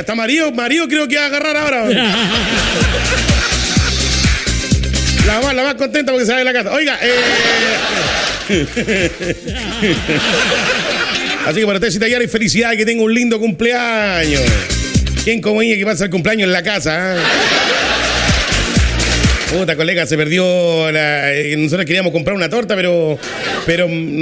hasta Mario creo que va a agarrar ahora. La más contenta porque se va de la casa. Oiga, así que para usted, Cita Yara, y felicidades, que tenga un lindo cumpleaños. ¿Quién como ella que pasa el cumpleaños en la casa? Puta, colega, se perdió nosotros queríamos comprar una torta, pero